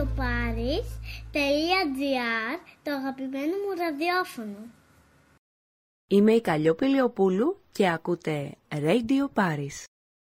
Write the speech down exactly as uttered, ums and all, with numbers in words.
radio paris τελεία gr, το αγαπημένο μου ραδιόφωνο. Είμαι η Καλλιόπη Λεοπούλου και ακούτε Radio Paris.